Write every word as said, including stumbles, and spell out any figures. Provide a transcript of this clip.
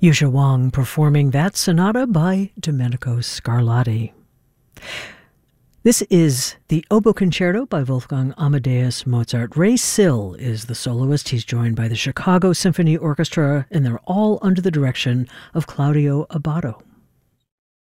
Yusha Wang performing that sonata by Domenico Scarlatti. This is the Oboe Concerto by Wolfgang Amadeus Mozart. Ray Sill is the soloist. He's joined by the Chicago Symphony Orchestra, and they're all under the direction of Claudio Abbado.